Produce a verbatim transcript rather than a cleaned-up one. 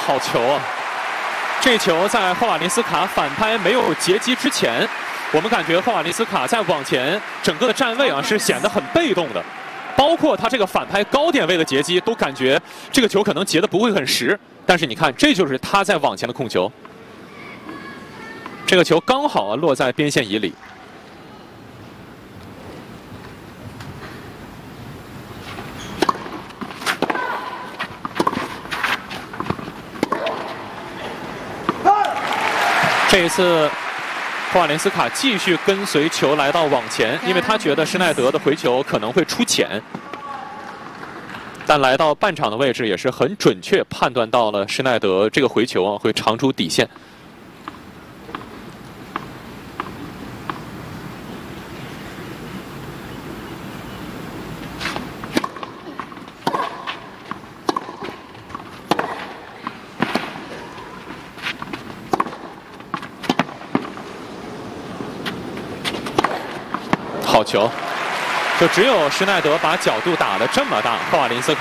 好球啊！这球在霍瓦林斯卡反拍没有截击之前，我们感觉霍瓦林斯卡在往前整个的站位啊是显得很被动的，包括他这个反拍高点位的截击，都感觉这个球可能截的不会很实。但是你看，这就是他在往前的控球，这个球刚好啊落在边线以里。 这一次，霍瓦林斯卡继续跟随球来到网前，因为他觉得施耐德的回球可能会出浅，但来到半场的位置也是很准确判断到了施耐德这个回球啊会长出底线。好球，就只有施耐德把角度打得这么大，霍瓦林斯卡。